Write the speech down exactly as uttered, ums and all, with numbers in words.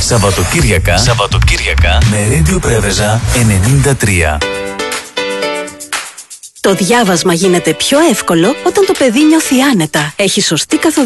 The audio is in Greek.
Σαββατοκύριακα, Σαββατοκύριακα με Radio Πρέβεζα ενενήντα τρία. Το διάβασμα γίνεται πιο εύκολο όταν το παιδί νιώθει άνετα, έχει σωστή καθοδήγηση.